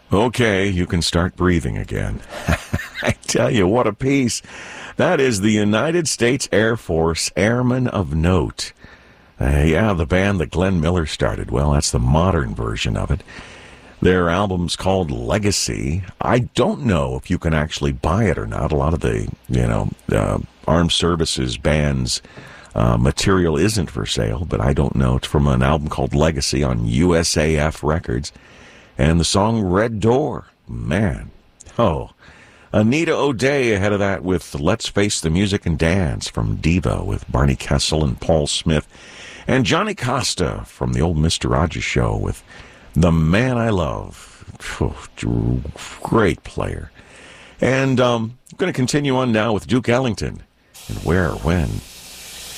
Okay, you can start breathing again. I tell you, what a piece. That is the United States Air Force Airmen of Note. Yeah, the band that Glenn Miller started. Well, that's the modern version of it. Their album's called Legacy. I don't know if you can actually buy it or not. A lot of the, armed services bands material isn't for sale, but I don't know. It's from an album called Legacy on USAF Records. And the song Red Door. Man. Oh. Anita O'Day ahead of that with Let's Face the Music and Dance from Diva with Barney Kessel and Paul Smith. And Johnny Costa from the old Mr. Rogers Show with The Man I Love. Oh, great player. And I'm going to continue on now with Duke Ellington and Where, When,